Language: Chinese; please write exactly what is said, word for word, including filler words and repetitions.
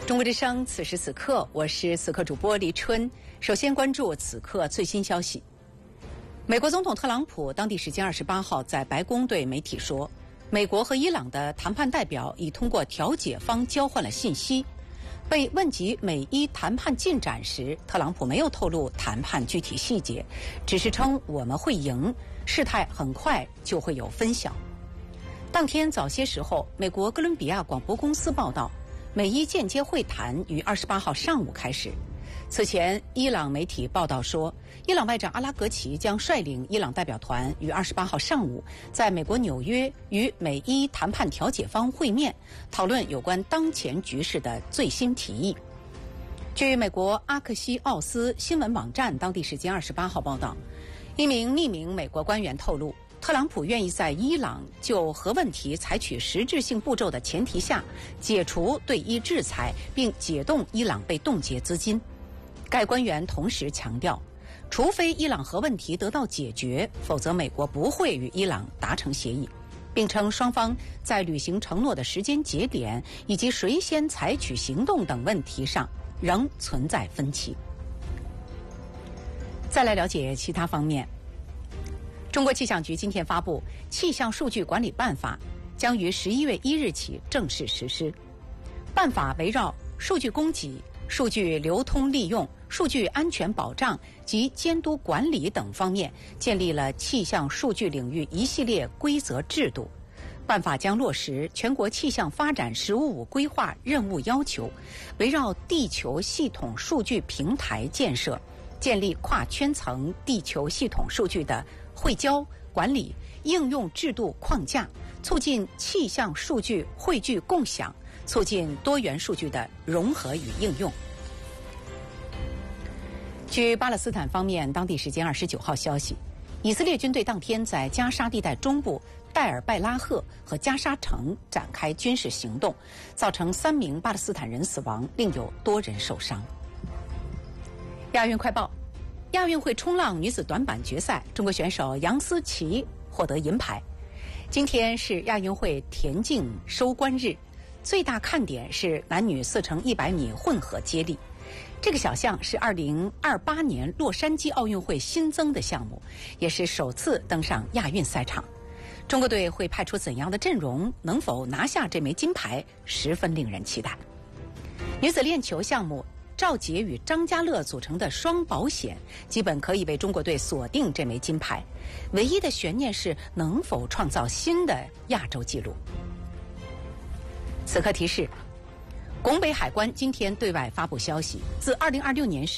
中国之声，此时此刻，我是此刻主播黎春。首先关注此刻最新消息。美国总统特朗普当地时间二十八号在白宫对媒体说，美国和伊朗的谈判代表已通过调解方交换了信息。被问及美伊谈判进展时，特朗普没有透露谈判具体细节，只是称我们会赢，事态很快就会有分晓。当天早些时候，美国哥伦比亚广播公司报道，美伊间接会谈于二十八号上午开始。此前，伊朗媒体报道说，伊朗外长阿拉格齐将率领伊朗代表团于二十八号上午在美国纽约与美伊谈判调解方会面，讨论有关当前局势的最新提议。据美国阿克西奥斯新闻网站当地时间二十八号报道，一名匿名美国官员透露，特朗普愿意在伊朗就核问题采取实质性步骤的前提下，解除对伊制裁，并解冻伊朗被冻结资金。该官员同时强调，除非伊朗核问题得到解决，否则美国不会与伊朗达成协议，并称双方在履行承诺的时间节点以及谁先采取行动等问题上仍存在分歧。再来了解其他方面。中国气象局今天发布《气象数据管理办法》，将于十一月一日起正式实施。办法围绕数据供给、数据流通利用、数据安全保障及监督管理等方面，建立了气象数据领域一系列规则制度。办法将落实全国气象发展“十五五”规划任务要求，围绕地球系统数据平台建设，建立跨圈层地球系统数据的汇交、管理、应用制度框架，促进气象数据汇聚共享，促进多元数据的融合与应用。据巴勒斯坦方面当地时间二十九号消息，以色列军队当天在加沙地带中部戴尔拜拉赫和加沙城展开军事行动，造成三名巴勒斯坦人死亡，另有多人受伤。亚运快报：亚运会冲浪女子短板决赛，中国选手杨思琦获得银牌。今天是亚运会田径收官日，最大看点是男女四乘一百米混合接力。这个小项是二零二八年洛杉矶奥运会新增的项目，也是首次登上亚运赛场。中国队会派出怎样的阵容，能否拿下这枚金牌，十分令人期待。女子链球项目，赵洁与张家乐组成的双保险基本可以为中国队锁定这枚金牌，唯一的悬念是能否创造新的亚洲纪录。此刻提示，拱北海关今天对外发布消息，自二零二六年